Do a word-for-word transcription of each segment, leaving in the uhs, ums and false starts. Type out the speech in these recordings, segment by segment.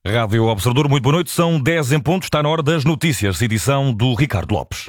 Rádio Observador, muito boa noite. São dez em ponto, está na hora das notícias, edição do Ricardo Lopes.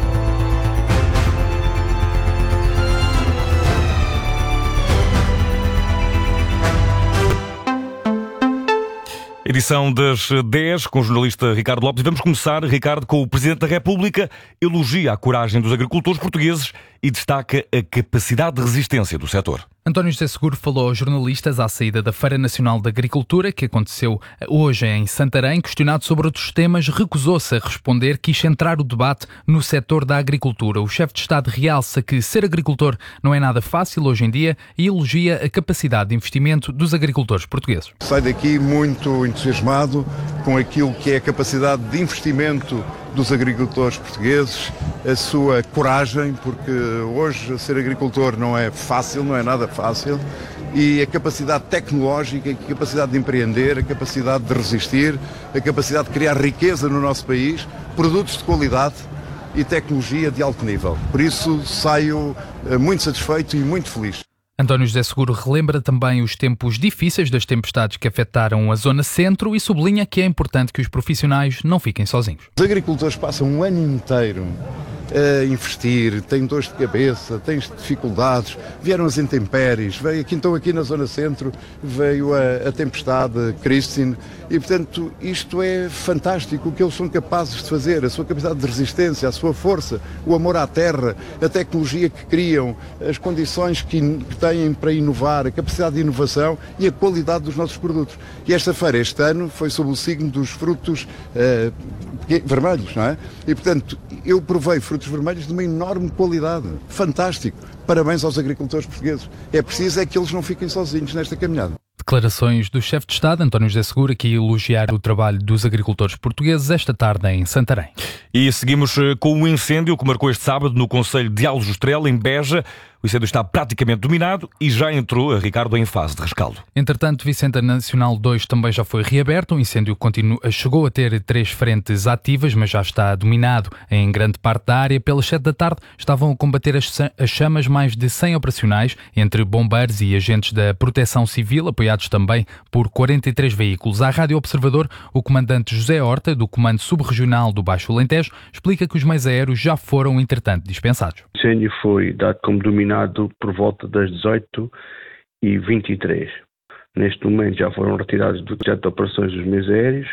Edição das dez, com o jornalista Ricardo Lopes. E vamos começar, Ricardo, com o Presidente da República. Elogia a coragem dos agricultores portugueses e destaca a capacidade de resistência do setor. António José Seguro falou aos jornalistas à saída da Feira Nacional da Agricultura, que aconteceu hoje em Santarém. Questionado sobre outros temas, recusou-se a responder, quis centrar o debate no setor da agricultura. O chefe de Estado realça que ser agricultor não é nada fácil hoje em dia e elogia a capacidade de investimento dos agricultores portugueses. Sai daqui muito entusiasmado com aquilo que é a capacidade de investimento dos agricultores portugueses, a sua coragem, porque hoje ser agricultor não é fácil, não é nada fácil, e a capacidade tecnológica, a capacidade de empreender, a capacidade de resistir, a capacidade de criar riqueza no nosso país, produtos de qualidade e tecnologia de alto nível. Por isso saio muito satisfeito e muito feliz. António José Seguro relembra também os tempos difíceis das tempestades que afetaram a zona centro e sublinha que é importante que os profissionais não fiquem sozinhos. Os agricultores passam um ano inteiro a investir, têm dores de cabeça, têm dificuldades, vieram as intempéries, veio aqui, então aqui na zona centro veio a, a tempestade Christine e, portanto, isto é fantástico o que eles são capazes de fazer, a sua capacidade de resistência, a sua força, o amor à terra, a tecnologia que criam, as condições que, que têm para inovar, a capacidade de inovação e a qualidade dos nossos produtos. E esta feira, este ano, foi sob o signo dos frutos uh, vermelhos, não é? E, portanto, eu provei frutos vermelhos de uma enorme qualidade. Fantástico. Parabéns aos agricultores portugueses. É preciso é que eles não fiquem sozinhos nesta caminhada. Declarações do chefe de Estado, António José Seguro, aqui a elogiar o trabalho dos agricultores portugueses esta tarde em Santarém. E seguimos com o incêndio que marcou este sábado no concelho de Aljustrel, em Beja. O incêndio está praticamente dominado e já entrou, Ricardo, em fase de rescaldo. Entretanto, Vicente Nacional dois também já foi reaberto. O incêndio continua, chegou a ter três frentes ativas, mas já está dominado em grande parte da área. Pelas sete da tarde estavam a combater as, as chamas mais de cem operacionais, entre bombeiros e agentes da Proteção Civil, apoiados também por quarenta e três veículos. À Rádio Observador, o comandante José Horta, do Comando Subregional do Baixo Alentejo, explica que os meios aéreos já foram, entretanto, dispensados. O incêndio foi dado como dominado por volta das dezoito e vinte e três. Neste momento já foram retirados do projeto de operações dos meios aéreos.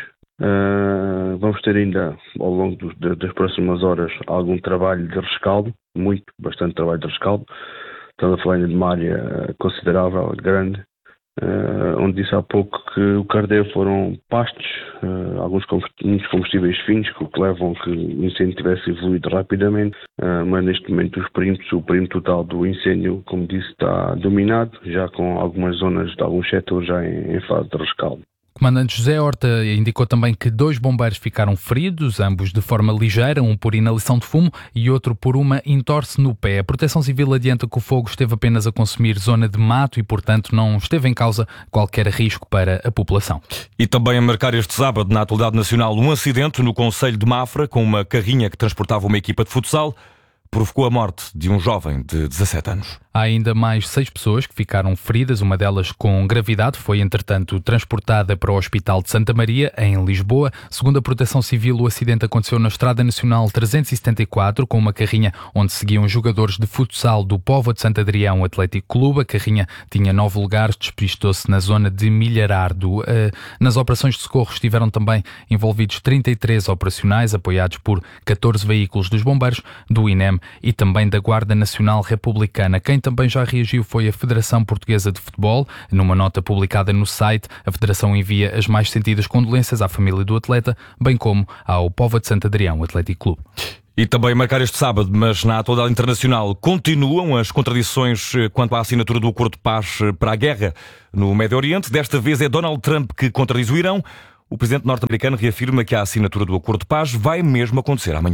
Uh, vamos ter ainda, ao longo do, das próximas horas, algum trabalho de rescaldo, muito, bastante trabalho de rescaldo. Estamos a falar ainda de uma área considerável, grande, uh, onde disse há pouco que o que ardeu foram pastos, uh, alguns muitos combustíveis finos, que, que levam que o incêndio tivesse evoluído rapidamente, uh, mas neste momento os perímetros, o perímetro total do incêndio, como disse, está dominado, já com algumas zonas de alguns setores já em, em fase de rescaldo. O comandante José Horta indicou também que dois bombeiros ficaram feridos, ambos de forma ligeira, um por inalação de fumo e outro por uma entorse no pé. A Proteção Civil adianta que o fogo esteve apenas a consumir zona de mato e, portanto, não esteve em causa qualquer risco para a população. E também a marcar este sábado, na atualidade nacional, um acidente no concelho de Mafra com uma carrinha que transportava uma equipa de futsal. Provocou a morte de um jovem de dezassete anos. Há ainda mais seis pessoas que ficaram feridas, uma delas com gravidade, foi entretanto transportada para o Hospital de Santa Maria, em Lisboa. Segundo a Proteção Civil, o acidente aconteceu na Estrada Nacional trezentos e setenta e quatro, com uma carrinha onde seguiam jogadores de futsal do Póvoa de Santo Adrião Atlético Clube. A carrinha tinha nove lugares, despistou-se na zona de Milharardo. Nas operações de socorro estiveram também envolvidos trinta e três operacionais, apoiados por catorze veículos dos bombeiros, do I N E M e também da Guarda Nacional Republicana. Quem também já reagiu foi a Federação Portuguesa de Futebol. Numa nota publicada no site, a Federação envia as mais sentidas condolências à família do atleta, bem como ao Póvoa de Santo Adrião Atlético Clube. E também marcar este sábado, mas na atualidade internacional, continuam as contradições quanto à assinatura do Acordo de Paz para a guerra no Médio Oriente. Desta vez é Donald Trump que contradiz o Irão. O presidente norte-americano reafirma que a assinatura do Acordo de Paz vai mesmo acontecer amanhã.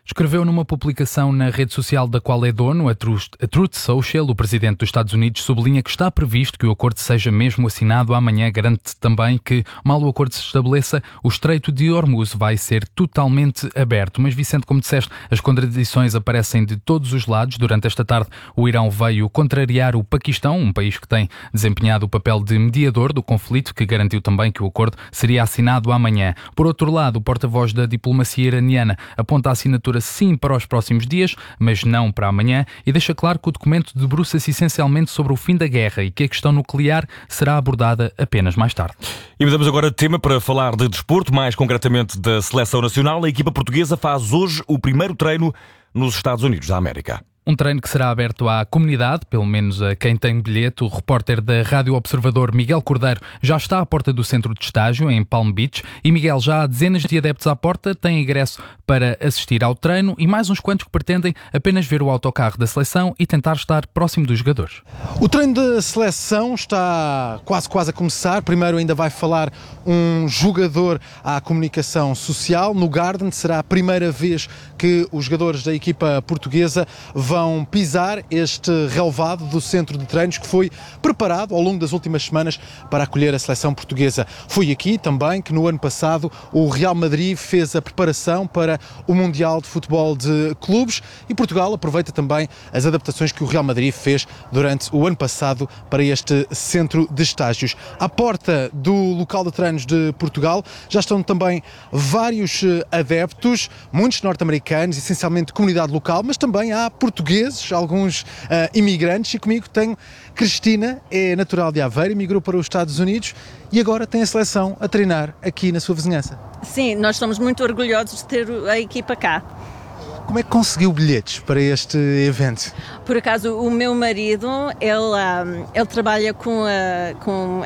Escreveu numa publicação na rede social da qual é dono, a Truth, a Truth Social, o presidente dos Estados Unidos sublinha que está previsto que o acordo seja mesmo assinado amanhã. Garante também que, mal o acordo se estabeleça, o Estreito de Hormuz vai ser totalmente aberto. Mas, Vicente, como disseste, as contradições aparecem de todos os lados. Durante esta tarde, o Irão veio contrariar o Paquistão, um país que tem desempenhado o papel de mediador do conflito, que garantiu também que o acordo seria assinado amanhã. Por outro lado, o porta-voz da diplomacia iraniana aponta a assinatura sim para os próximos dias, mas não para amanhã, e deixa claro que o documento debruça-se essencialmente sobre o fim da guerra e que a questão nuclear será abordada apenas mais tarde. E mudamos agora de tema para falar de desporto, mais concretamente da Seleção Nacional. A equipa portuguesa faz hoje o primeiro treino nos Estados Unidos da América. Um treino que será aberto à comunidade, pelo menos a quem tem bilhete. O repórter da Rádio Observador, Miguel Cordeiro, já está à porta do centro de estágio, em Palm Beach. E, Miguel, já há dezenas de adeptos à porta, têm ingresso para assistir ao treino e mais uns quantos que pretendem apenas ver o autocarro da seleção e tentar estar próximo dos jogadores. O treino da seleção está quase, quase a começar. Primeiro ainda vai falar um jogador à comunicação social. No Garden será a primeira vez que os jogadores da equipa portuguesa vão vão pisar este relvado do centro de treinos que foi preparado ao longo das últimas semanas para acolher a seleção portuguesa. Foi aqui também que no ano passado o Real Madrid fez a preparação para o Mundial de Futebol de Clubes e Portugal aproveita também as adaptações que o Real Madrid fez durante o ano passado para este centro de estágios. À porta do local de treinos de Portugal já estão também vários adeptos, muitos norte-americanos, essencialmente comunidade local, mas também há portugueses, alguns uh, imigrantes, e comigo tenho Cristina, é natural de Aveiro, migrou para os Estados Unidos e agora tem a seleção a treinar aqui na sua vizinhança. Sim, nós estamos muito orgulhosos de ter a equipa cá. Como é que conseguiu bilhetes para este evento? Por acaso, o meu marido, ele, um, ele trabalha com a... Com,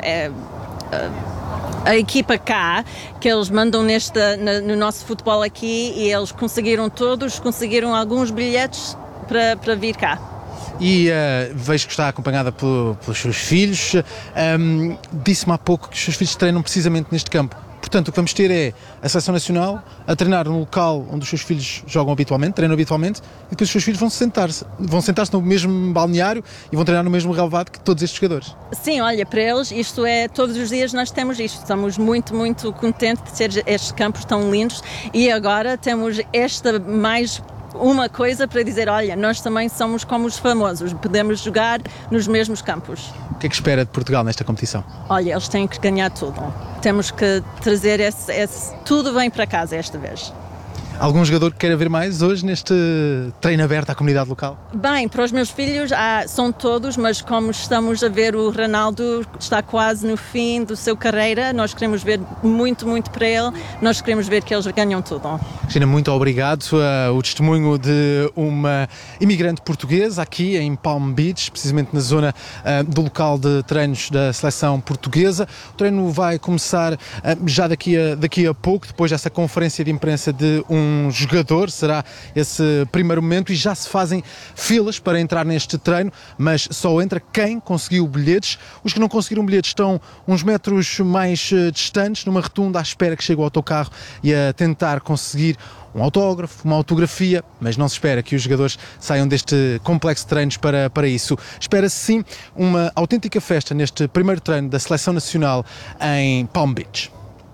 a, a equipa cá, que eles mandam neste, no nosso futebol aqui, e eles conseguiram todos, conseguiram alguns bilhetes para, para vir cá. E uh, vejo que está acompanhada por, pelos seus filhos. Um, disse-me há pouco que os seus filhos treinam precisamente neste campo. Portanto, o que vamos ter é a Seleção Nacional a treinar no local onde os seus filhos jogam habitualmente, treinam habitualmente, e depois os seus filhos vão sentar-se, vão sentar-se no mesmo balneário e vão treinar no mesmo relvado que todos estes jogadores. Sim, olha, para eles isto é, todos os dias nós temos isto, estamos muito, muito contentes de ter estes campos tão lindos, e agora temos esta mais uma coisa para dizer, olha, nós também somos como os famosos, podemos jogar nos mesmos campos. O que é que espera de Portugal nesta competição? Olha, eles têm que ganhar tudo. Temos que trazer esse, esse tudo bem para casa esta vez. Algum jogador que queira ver mais hoje neste treino aberto à comunidade local? Bem, para os meus filhos ah, são todos, mas como estamos a ver o Ronaldo está quase no fim da sua carreira, nós queremos ver muito, muito para ele, nós queremos ver que eles ganham tudo. Cristina, muito obrigado. Uh, o testemunho de uma imigrante portuguesa aqui em Palm Beach, precisamente na zona uh, do local de treinos da seleção portuguesa. O treino vai começar uh, já daqui a, daqui a pouco, depois dessa conferência de imprensa de um Um jogador, será esse primeiro momento, e já se fazem filas para entrar neste treino, mas só entra quem conseguiu bilhetes. Os que não conseguiram bilhetes estão uns metros mais uh, distantes, numa rotunda, à espera que chegue o autocarro e a tentar conseguir um autógrafo, uma autografia, mas não se espera que os jogadores saiam deste complexo de treinos para, para isso. Espera-se sim uma autêntica festa neste primeiro treino da Seleção Nacional em Palm Beach.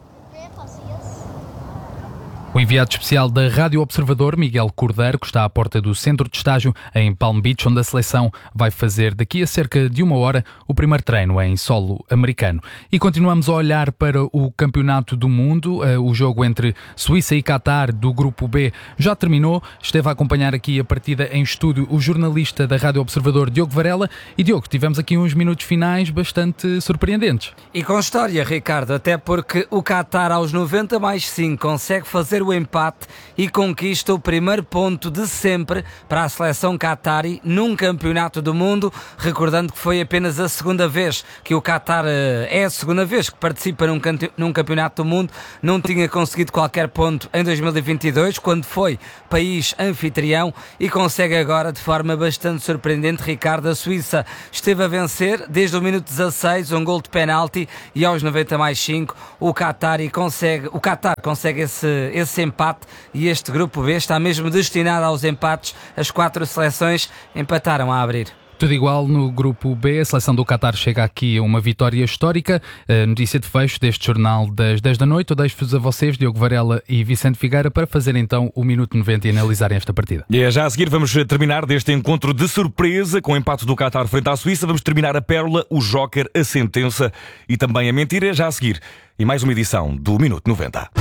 O enviado especial da Rádio Observador, Miguel Cordeiro, que está à porta do centro de estágio em Palm Beach, onde a seleção vai fazer daqui a cerca de uma hora o primeiro treino em solo americano. E continuamos a olhar para o Campeonato do Mundo. O jogo entre Suíça e Qatar do Grupo B já terminou. Esteve a acompanhar aqui a partida em estúdio o jornalista da Rádio Observador, Diogo Varela. E Diogo, tivemos aqui uns minutos finais bastante surpreendentes. E com história, Ricardo, até porque o Qatar aos noventa mais cinco consegue fazer o empate e conquista o primeiro ponto de sempre para a seleção qatari num campeonato do mundo, recordando que foi apenas a segunda vez que o Qatar é a segunda vez que participa num, num campeonato do mundo, não tinha conseguido qualquer ponto em dois mil e vinte e dois, quando foi país anfitrião, e consegue agora de forma bastante surpreendente. Ricardo, a Suíça esteve a vencer desde o minuto dezasseis, um gol de penalti, e aos noventa mais cinco o Qatar consegue, o Qatar consegue esse, esse esse empate e este grupo B está mesmo destinado aos empates. As quatro seleções empataram a abrir. Tudo igual no grupo B, a seleção do Qatar chega aqui a uma vitória histórica. A notícia de fecho deste jornal das dez da noite. Eu deixo-vos a vocês, Diogo Varela e Vicente Figueira, para fazer então o Minuto noventa e analisarem esta partida. E é já a seguir vamos terminar deste encontro de surpresa com o empate do Qatar frente à Suíça. Vamos terminar a pérola, o joker, a sentença e também a mentira. Já a seguir, e mais uma edição do Minuto noventa.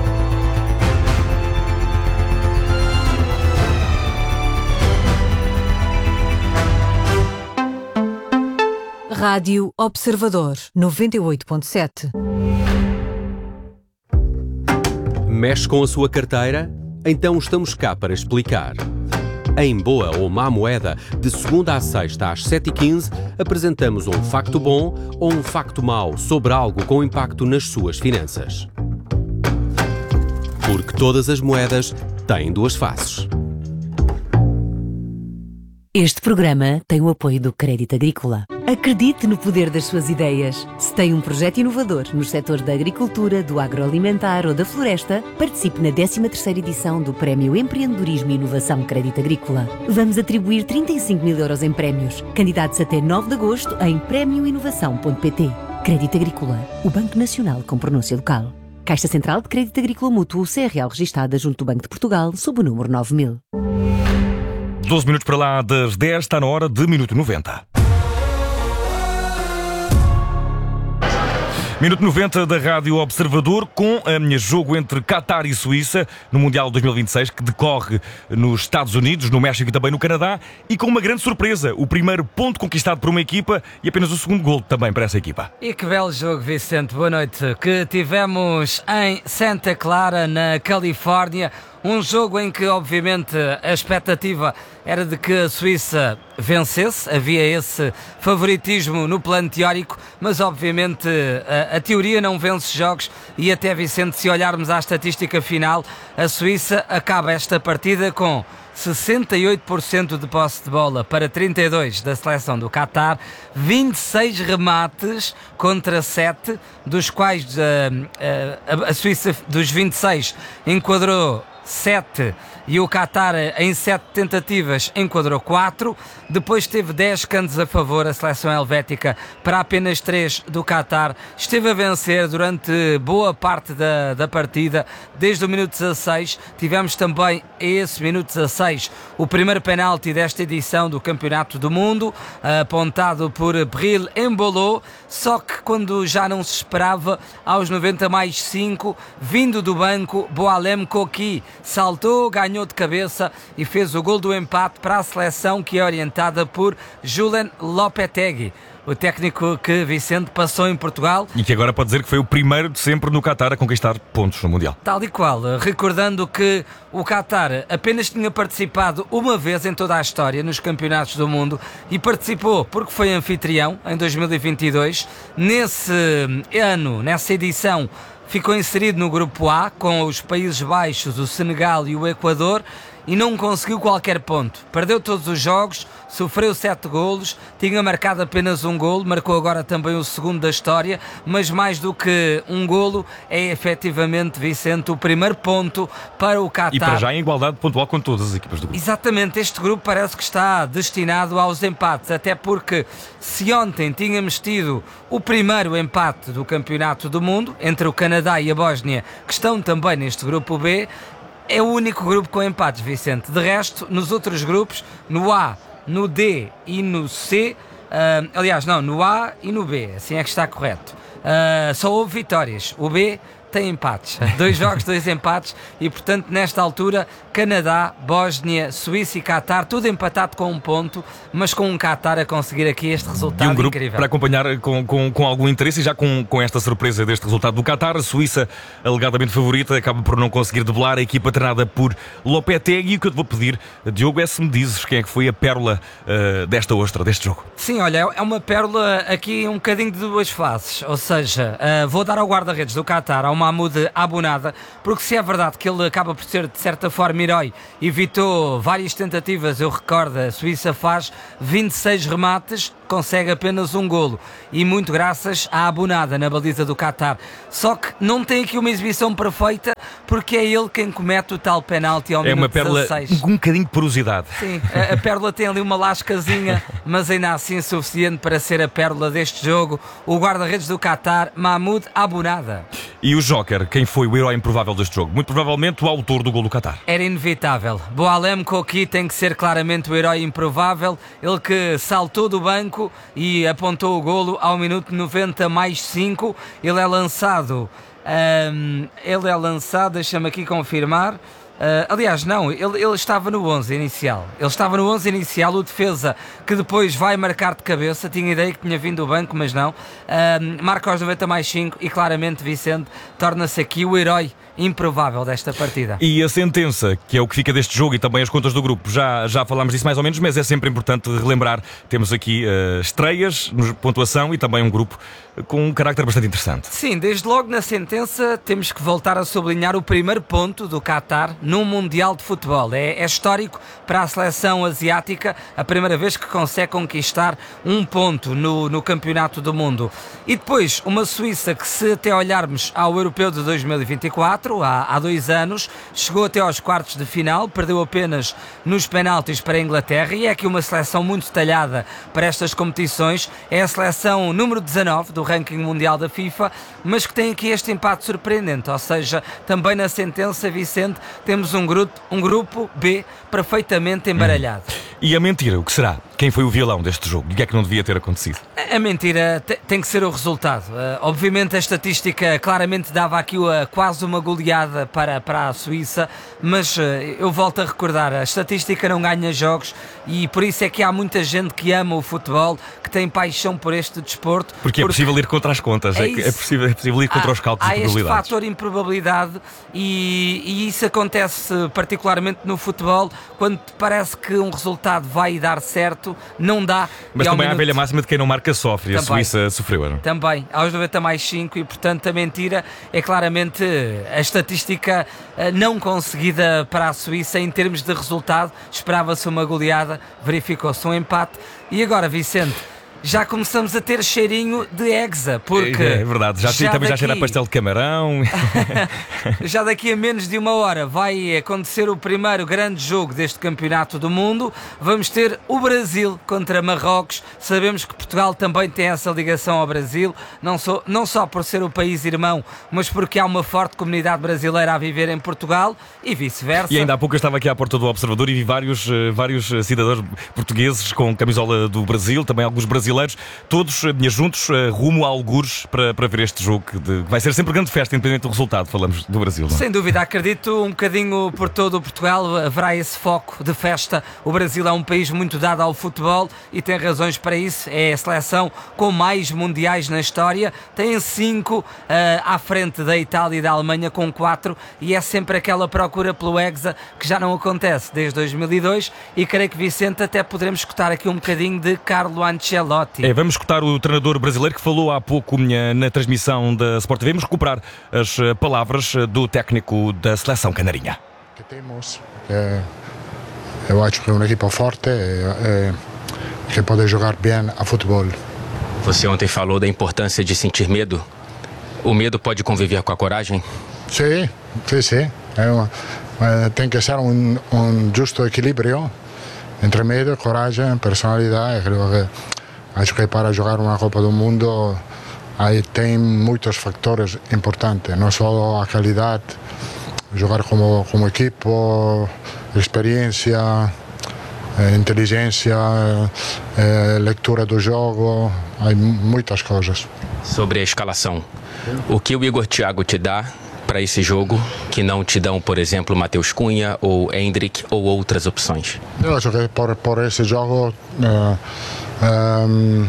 Rádio Observador noventa e oito ponto sete. Mexe com a sua carteira? Então estamos cá para explicar. Em Boa ou Má Moeda, de segunda à sexta às sete e quinze, apresentamos um facto bom ou um facto mau sobre algo com impacto nas suas finanças. Porque todas as moedas têm duas faces. Este programa tem o apoio do Crédito Agrícola. Acredite no poder das suas ideias. Se tem um projeto inovador nos setores da agricultura, do agroalimentar ou da floresta, participe na décima terceira edição do Prémio Empreendedorismo e Inovação Crédito Agrícola. Vamos atribuir trinta e cinco mil euros em prémios. Candidatos até nove de agosto em prémio inovação ponto pt. Crédito Agrícola, o Banco Nacional com pronúncia local. Caixa Central de Crédito Agrícola Mútuo, C R L registada junto do Banco de Portugal, sob o número nove mil. doze minutos para lá das dez, está na hora de Minuto noventa. Minuto noventa da Rádio Observador, com a minha jogo entre Qatar e Suíça no Mundial dois mil e vinte e seis, que decorre nos Estados Unidos, no México e também no Canadá, e com uma grande surpresa, o primeiro ponto conquistado por uma equipa e apenas o segundo gol também para essa equipa. E que belo jogo, Vicente, boa noite, que tivemos em Santa Clara, na Califórnia. Um jogo em que, obviamente, a expectativa era de que a Suíça vencesse, havia esse favoritismo no plano teórico, mas, obviamente, a, a teoria não vence jogos e até, Vicente, se olharmos à estatística final, a Suíça acaba esta partida com sessenta e oito por cento de posse de bola para trinta e dois por cento da seleção do Qatar, vinte e seis remates contra sete, dos quais uh, uh, a Suíça dos vinte e seis enquadrou sete e o Qatar em sete tentativas enquadrou quatro. Depois teve dez cantos a favor a seleção helvética para apenas três do Qatar. Esteve a vencer durante boa parte da, da partida, desde o minuto dezasseis. Tivemos também a esse minuto dezasseis o primeiro penalti desta edição do Campeonato do Mundo, apontado por Bril Embolo, só que quando já não se esperava, aos noventa mais cinco, vindo do banco, Boalem Koki saltou, ganhou de cabeça e fez o gol do empate para a seleção, que é orientada por Julen Lopetegui, o técnico que, Vicente, passou em Portugal. E que agora pode dizer que foi o primeiro de sempre no Qatar a conquistar pontos no Mundial. Tal e qual, recordando que o Qatar apenas tinha participado uma vez em toda a história nos campeonatos do mundo e participou porque foi anfitrião em dois mil e vinte e dois. Nesse ano, nessa edição, ficou inserido no grupo A com os Países Baixos, o Senegal e o Equador e não conseguiu qualquer ponto. Perdeu todos os jogos, sofreu sete golos, tinha marcado apenas um golo, marcou agora também o segundo da história, mas mais do que um golo, é efetivamente, Vicente, o primeiro ponto para o Qatar. E para já em igualdade pontual com todas as equipas do grupo. Exatamente, este grupo parece que está destinado aos empates, até porque se ontem tínhamos tido o primeiro empate do Campeonato do Mundo, entre o Canadá e a Bósnia, que estão também neste grupo B, é o único grupo com empates, Vicente. De resto, nos outros grupos, no A, no D e no C, uh, aliás, não, no A e no B, assim é que está correto, uh, só houve vitórias. O B tem empates, dois jogos, dois empates, e portanto nesta altura Canadá, Bósnia, Suíça e Qatar, tudo empatado com um ponto, mas com um Qatar a conseguir aqui este resultado e um grupo incrível. Para acompanhar com, com, com algum interesse, e já com, com esta surpresa deste resultado do Qatar, a Suíça, alegadamente favorita, acaba por não conseguir debelar a equipa treinada por Lopetegui. E o que eu te vou pedir, Diogo, é se me dizes quem é que foi a pérola uh, desta ostra, deste jogo. Sim, olha, é uma pérola aqui um bocadinho de duas faces, ou seja, uh, vou dar ao guarda-redes do Qatar, ao Mahmoud Abunada, porque se é verdade que ele acaba por ser de certa forma herói, evitou várias tentativas, eu recordo, a Suíça faz vinte e seis remates, consegue apenas um golo, e muito graças à Abunada na baliza do Qatar. Só que não tem aqui uma exibição perfeita, porque é ele quem comete o tal penalti ao é minuto uma pérola, dezasseis. Um bocadinho de porosidade. Sim, a, a pérola tem ali uma lascazinha, mas ainda assim suficiente para ser a pérola deste jogo, o guarda-redes do Qatar, Mahmoud Abunada. E o Joker, quem foi o herói improvável deste jogo? Muito provavelmente o autor do gol do Qatar. Era inevitável. Boualem Koki tem que ser claramente o herói improvável, ele que saltou do banco e apontou o golo ao minuto noventa mais cinco. Ele é lançado, um, ele é lançado, deixa-me aqui confirmar. Uh, aliás, não, ele, ele estava no onze inicial. Ele estava no onze inicial, o defesa que depois vai marcar de cabeça. Tinha ideia que tinha vindo do banco, mas não. Uh, marca aos noventa mais cinco e claramente Vicente torna-se aqui o herói improvável desta partida. E a sentença, que é o que fica deste jogo, e também as contas do grupo, já, já falámos disso mais ou menos, mas é sempre importante relembrar. Temos aqui uh, estreias, pontuação e também um grupo com um carácter bastante interessante. Sim, desde logo na sentença temos que voltar a sublinhar o primeiro ponto do Qatar num Mundial de Futebol. É, é histórico para a seleção asiática, a primeira vez que consegue conquistar um ponto no, no Campeonato do Mundo. E depois, uma Suíça que, se até olharmos ao Europeu de dois mil e vinte e quatro, há, há dois anos, chegou até aos quartos de final, perdeu apenas nos penaltis para a Inglaterra, e é aqui uma seleção muito detalhada para estas competições. É a seleção número dezanove do ranking mundial da FIFA, mas que tem aqui este empate surpreendente, ou seja, também na sentença, Vicente, temos um grupo, um grupo B perfeitamente embaralhado. Hum. E a mentira, o que será? Quem foi o vilão deste jogo? E o que é que não devia ter acontecido? A, a mentira te, tem que ser o resultado. Uh, obviamente a estatística claramente dava aqui uh, quase uma goleada para, para a Suíça, mas uh, eu volto a recordar, a estatística não ganha jogos, e por isso é que há muita gente que ama o futebol, que tem paixão por este desporto. Porque, porque é possível ir contra as contas, é, é, é, possível, é possível ir contra há, os cálculos de probabilidades. Há este fator improbabilidade, e, e isso acontece particularmente no futebol, quando parece que um resultado vai dar certo, não dá. Mas também há a velha máxima de quem não marca sofre, e a Suíça sofreu, não? Também, aos noventa mais cinco, e portanto a mentira é claramente a estatística não conseguida para a Suíça em termos de resultado. Esperava-se uma goleada, verificou-se um empate, e agora, Vicente, já começamos a ter cheirinho de hexa, porque... É, é verdade, já, já também daqui, já cheira a pastel de camarão. Já daqui a menos de uma hora vai acontecer o primeiro grande jogo deste Campeonato do Mundo. Vamos ter o Brasil contra Marrocos. Sabemos que Portugal também tem essa ligação ao Brasil, não só, não só por ser o país irmão, mas porque há uma forte comunidade brasileira a viver em Portugal, e vice-versa. E ainda há pouco eu estava aqui à porta do Observador e vi vários, vários cidadãos portugueses com camisola do Brasil, também alguns brasileiros, todos juntos rumo a algures para, para ver este jogo, que de, vai ser sempre grande festa, independente do resultado. Falamos do Brasil, não? Sem dúvida, acredito um bocadinho por todo o Portugal haverá esse foco de festa. O Brasil é um país muito dado ao futebol e tem razões para isso. É a seleção com mais mundiais na história, tem cinco, uh, à frente da Itália e da Alemanha com quatro, e é sempre aquela procura pelo hexa que já não acontece desde dois mil e dois, e creio que, Vicente, até poderemos escutar aqui um bocadinho de Carlo Ancelotti. É, vamos escutar o treinador brasileiro que falou há pouco na transmissão da Sport T V. Vamos recuperar as palavras do técnico da seleção canarinha. Que temos, é, eu acho que é uma equipa forte, é, é, que pode jogar bem a futebol. Você ontem falou da importância de sentir medo. O medo pode conviver com a coragem? Sim, sim, sim. É uma, é, tem que ser um, um justo equilíbrio entre medo, coragem, personalidade. Creio que acho que para jogar uma Copa do Mundo aí tem muitos fatores importantes, não só a qualidade, jogar como, como equipo, experiência, eh, inteligência, eh, leitura do jogo, há muitas coisas. Sobre a escalação, o que o Igor Thiago te dá para esse jogo que não te dão, por exemplo, Matheus Cunha ou Endrick ou outras opções? Eu acho que por, por esse jogo uh, um,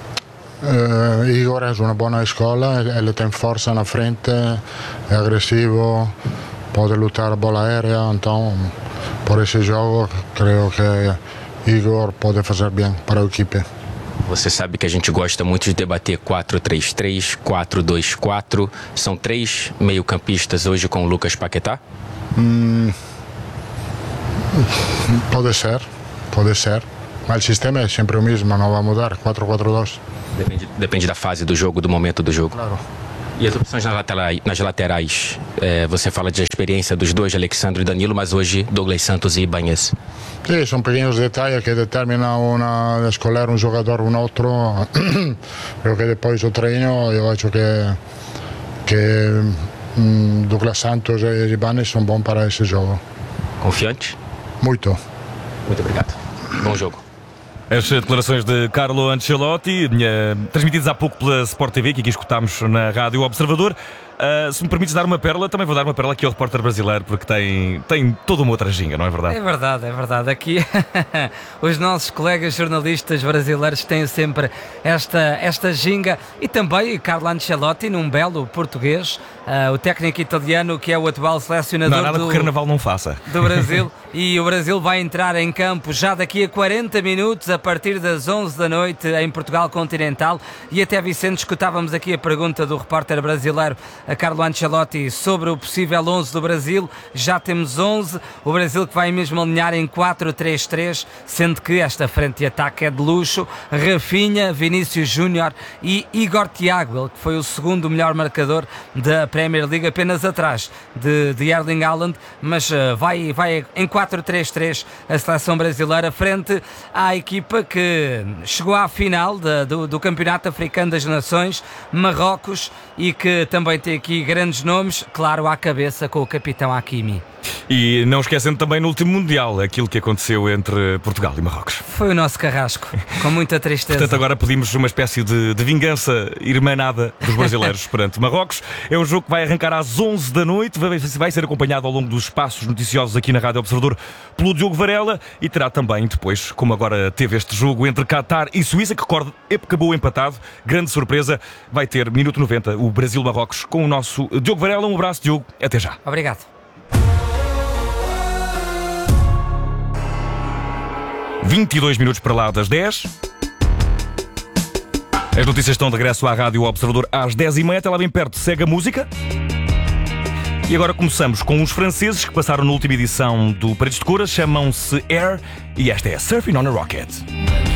uh, Igor é uma boa escola, ele tem força na frente, é agressivo, pode lutar a bola aérea, então por esse jogo creio que Igor pode fazer bem para a equipe. Você sabe que a gente gosta muito de debater quatro três três, quatro dois quatro. São três meio-campistas hoje com o Lucas Paquetá? Hum, pode ser, pode ser. Mas o sistema é sempre o mesmo, não vai mudar. quatro quatro dois. Depende, depende da fase do jogo, do momento do jogo. Claro. E as opções nas laterais, nas laterais é, você fala de experiência dos dois, Alexandre e Danilo, mas hoje Douglas Santos e Ibanez. Sim, são pequenos detalhes que determinam uma, escolher um jogador ou um outro. Porque depois do treino eu acho que, que um, Douglas Santos e Ibanez são bons para esse jogo. Confiante? Muito. Muito obrigado. Bom jogo. As declarações de Carlo Ancelotti, transmitidas há pouco pela Sport T V, que aqui escutámos na Rádio Observador. Uh, se me permites dar uma pérola, também vou dar uma pérola aqui ao repórter brasileiro, porque tem, tem toda uma outra ginga, não é verdade? É verdade, é verdade. Aqui os nossos colegas jornalistas brasileiros têm sempre esta, esta ginga, e também Carlo Ancelotti, num belo português, uh, o técnico italiano que é o atual selecionador não, nada do, que o Carnaval não faça. do Brasil. E o Brasil vai entrar em campo já daqui a quarenta minutos, a partir das onze da noite, em Portugal Continental. E até, Vicente, escutávamos aqui a pergunta do repórter brasileiro a Carlo Ancelotti sobre o possível onze do Brasil. Já temos onze, o Brasil que vai mesmo alinhar em quatro três três, sendo que esta frente de ataque é de luxo. Rafinha, Vinícius Júnior e Igor Thiago, ele que foi o segundo melhor marcador da Premier League, apenas atrás de, de Erling Haaland, mas uh, vai, vai em quatro três três a seleção brasileira frente à equipa que chegou à final de, do, do Campeonato Africano das Nações, Marrocos, e que também tem aqui grandes nomes, claro, à cabeça com o capitão Hakimi. E não esquecendo também no último Mundial aquilo que aconteceu entre Portugal e Marrocos. Foi o nosso carrasco, com muita tristeza. Portanto, agora pedimos uma espécie de, de vingança irmanada dos brasileiros perante Marrocos. É um jogo que vai arrancar às onze da noite, vai, vai ser acompanhado ao longo dos espaços noticiosos aqui na Rádio Observador pelo Diogo Varela, e terá também depois, como agora teve este jogo entre Qatar e Suíça, que recordo, acabou empatado, grande surpresa, vai ter minuto noventa o Brasil-Marrocos com o nosso Diogo Varela. Um abraço, Diogo, até já. Obrigado. vinte e dois minutos para lá das dez. As notícias estão de regresso à Rádio Observador às dez e meia. Até lá bem perto segue a música. E agora começamos com os franceses que passaram na última edição do Paredes de Cora. Chamam-se Air e esta é Surfing on a Rocket.